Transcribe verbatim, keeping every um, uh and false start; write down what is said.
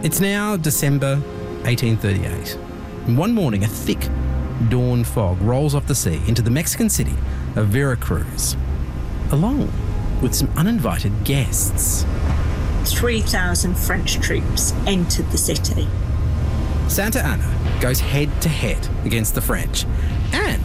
It's now December eighteen thirty-eight. And one morning, a thick dawn fog rolls off the sea into the Mexican city of Veracruz, along with some uninvited guests. three thousand French troops entered the city. Santa Anna goes head to head against the French and